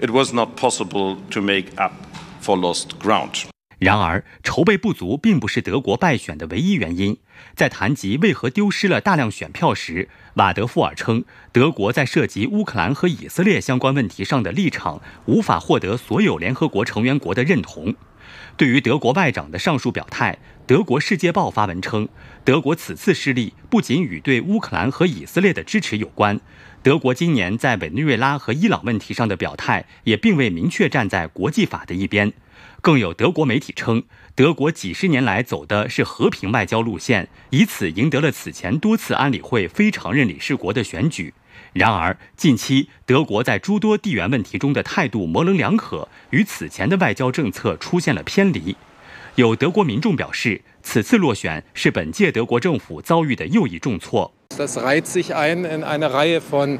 it was not possible to make up for lost ground. 然而，筹备不足并不是德国败选的唯一原因。在谈及为何丢失了大量选票时，瓦德夫尔称，德国在涉及乌克兰和以色列相关问题上的立场无法获得所有联合国成员国的认同。对于德国外长的上述表态，德国《世界报》发文称，德国此次失利不仅与对乌克兰和以色列的支持有关，德国今年在委内瑞拉和伊朗问题上的表态也并未明确站在国际法的一边。更有德国媒体称，德国几十年来走的是和平外交路线，以此赢得了此前多次安理会非常任理事国的选举。然而，近期德国在诸多地缘问题中的态度模棱两可，与此前的外交政策出现了偏离。有德国民众表示，此次落选是本届德国政府遭遇的又一重挫。 Das reiht sich ein in eine Reihe von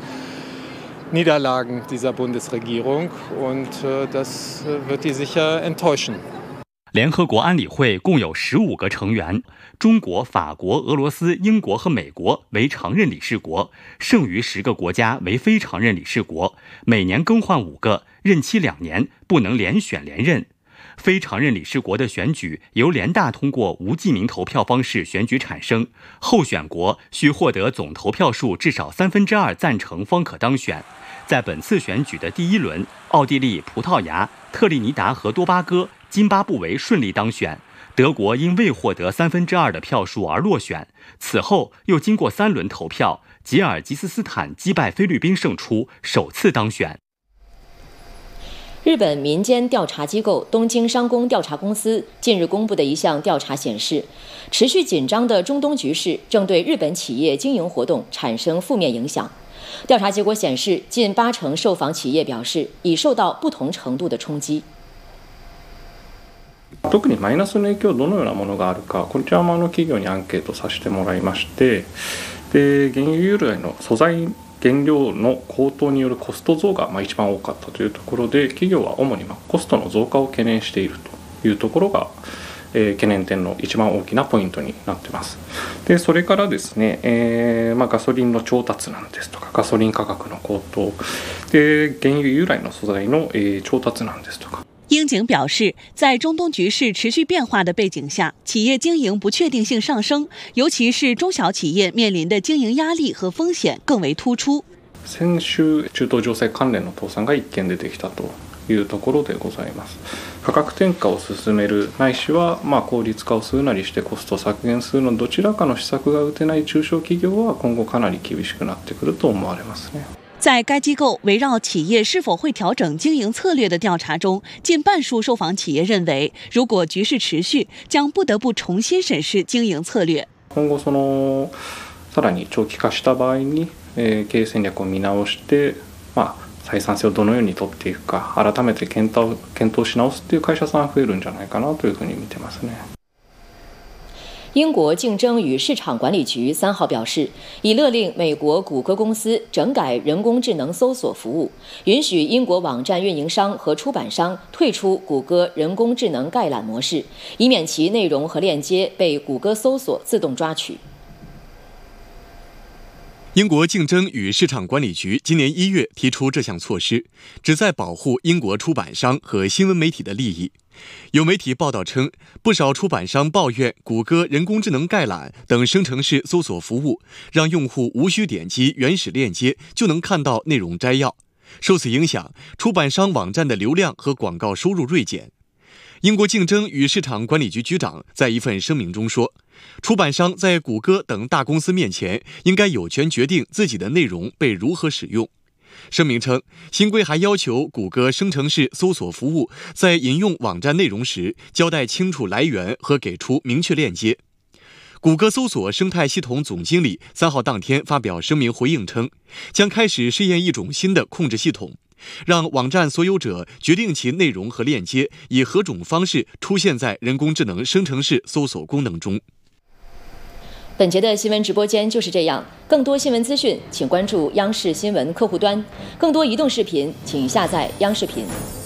Niederlagen dieser Bundesregierung und das wird die sicher enttäuschen. 联合国安理会共有15个成员，中国、法国、俄罗斯、英国和美国为常任理事国，剩余10个国家为非常任理事国，每年更换5个，任期2年，不能连选连任。非常任理事国的选举由联大通过无记名投票方式选举产生，候选国需获得总投票数至少2/3赞成方可当选。在本次选举的第1轮，奥地利、葡萄牙、特立尼达和多巴哥、津巴布韦顺利当选，德国因未获得2/3的票数而落选。此后又经过3轮投票，吉尔吉斯斯坦击败菲律宾胜出，首次当选。 日本民间调查机构东京商工调查公司近日公布的一项调查显示，持续紧张的中东局势正对日本企业经营活动产生负面影响。调查结果显示，近80%受访企业表示已受到不同程度的冲击。 特にマイナスの影響どのようなものがあるか、こちらも企業にアンケートさせてもらいまして、で原油由来の素材原料の高騰によるコスト増が一番多かったというところで、企業は主にコストの増加を懸念しているというところが、懸念点の一番大きなポイントになっています。でそれからですね、ガソリンの調達なんですとか、ガソリン価格の高騰で原油由来の素材の、調達なんですとか。 樱井表示，在中东局势持续变化的背景下，企业经营不确定性上升，尤其是中小企业面临的经营压力和风险更为突出。 先週、中東情勢関連の倒産が1件出てきたというところでございます。価格転嫁を進めるないしは、効率化をするなりしてコストを削減するのどちらかの施策が打てない中小企業は今後かなり厳しくなってくると思われますね。 在该机构围绕企业是否会调整经营策略的调查中，近半数受访企业认为，如果局势持续，将不得不重新审视经营策略。 今後さらに長期化した場合に、経営戦略を見直して、採算性をどのように取っていくか、改めて検討し直すっていう会社さん増えるんじゃないかなというふうに見てますね。 英国竞争与市场管理局3号表示，已勒令美国谷歌公司整改人工智能搜索服务，允许英国网站运营商和出版商退出谷歌人工智能概览模式，以免其内容和链接被谷歌搜索自动抓取。 英国竞争与市场管理局今年1月提出这项措施，旨在保护英国出版商和新闻媒体的利益。有媒体报道称，不少出版商抱怨谷歌人工智能概览等生成式搜索服务让用户无需点击原始链接就能看到内容摘要，受此影响，出版商网站的流量和广告收入锐减。英国竞争与市场管理局局长在一份声明中说，出版商在谷歌等大公司面前应该有权决定自己的内容被如何使用。声明称，新规还要求谷歌生成式搜索服务在引用网站内容时交代清楚来源和给出明确链接。谷歌搜索生态系统总经理3号当天发表声明回应称，将开始试验一种新的控制系统，让网站所有者决定其内容和链接以何种方式出现在人工智能生成式搜索功能中。 本节的新闻直播间就是这样，更多新闻资讯请关注央视新闻客户端，更多移动视频请下载央视频。